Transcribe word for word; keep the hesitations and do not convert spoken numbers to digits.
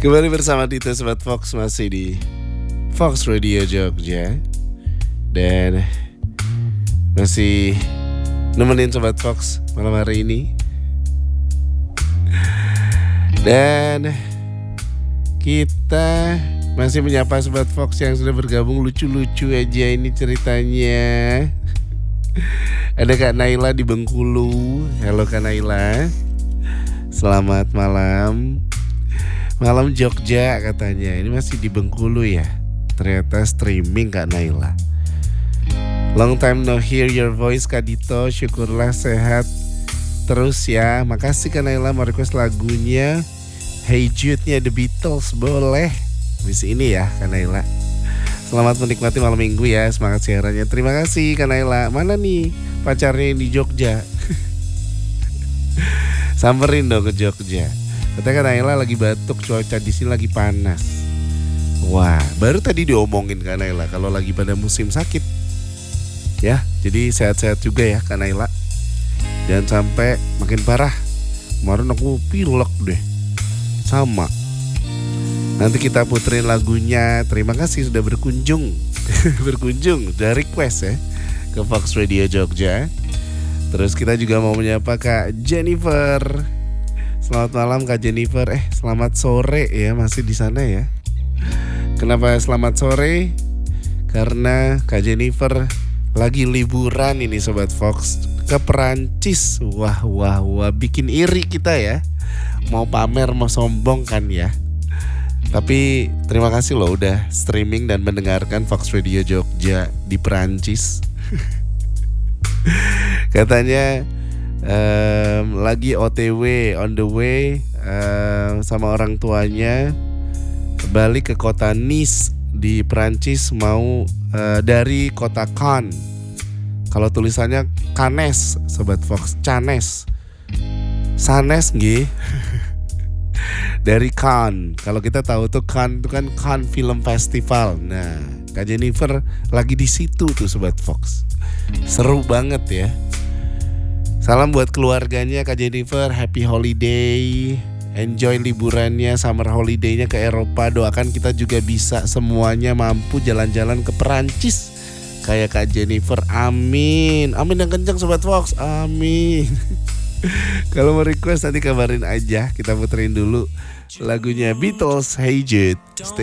Kembali bersama Dito Sobat Fox, masih di Fox Radio Jogja. Dan masih nemenin Sobat Fox malam hari ini. Dan kita masih menyapa Sobat Fox yang sudah bergabung. Lucu-lucu aja ini ceritanya. Ada Kak Naila di Bengkulu. Halo Kak Naila, selamat malam. Malam Jogja katanya. Ini masih di Bengkulu ya. Ternyata streaming Kak Naila. Long time no hear your voice Kak Dito. Syukurlah sehat terus ya. Makasih Kak Naila mau request lagunya Hey Jude-nya The Beatles. Boleh habis ini ya Kak Naila. Selamat menikmati malam minggu ya. Semangat siarannya. Terima kasih Kak Naila. Mana nih pacarnya yang di Jogja? Samperin dong ke Jogja. Katanya Kak Naila lagi batuk, cuaca di sini lagi panas. Wah, baru tadi diomongin Kak Naila kalau lagi pada musim sakit. Ya, jadi sehat-sehat juga ya Kak Naila. Jangan sampai makin parah. Kemarin aku pilek deh. Sama. Nanti kita puterin lagunya. Terima kasih sudah berkunjung. Berkunjung, udah request ya ke Fox Radio Jogja. Terus kita juga mau menyapa Kak Jennifer. Selamat malam Kak Jennifer. Eh, selamat sore ya, masih di sana ya. Kenapa selamat sore? Karena Kak Jennifer lagi liburan ini Sobat Fox ke Perancis. Wah, wah, wah, bikin iri kita ya. Mau pamer, mau sombong kan ya. Tapi terima kasih loh udah streaming dan mendengarkan Fox Radio Jogja di Perancis. Katanya Um, lagi O T W, on the way um, sama orang tuanya balik ke kota Nice di Perancis, mau uh, dari kota Cannes. Kalau tulisannya Cannes Sobat Fox, Cannes, Sanes nggih. Dari Cannes. Kalau kita tahu tuh Cannes itu kan Cannes Film Festival. Nah, Kak Jennifer lagi di situ tuh Sobat Fox. Seru banget ya. Salam buat keluarganya Kak Jennifer, happy holiday. Enjoy liburannya, summer holiday-nya ke Eropa. Doakan kita juga bisa semuanya mampu jalan-jalan ke Perancis kayak Kak Jennifer. Amin. Amin yang kencang Sobat Fox. Amin. Kalau mau request nanti kabarin aja. Kita puterin dulu lagunya Beatles, Hey Jude. Stay